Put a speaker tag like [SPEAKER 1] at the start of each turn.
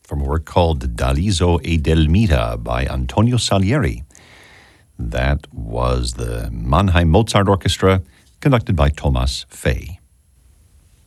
[SPEAKER 1] from a work called Dall'Iso e del Mita by Antonio Salieri. That was the Mannheim Mozart Orchestra, conducted by Thomas Fay.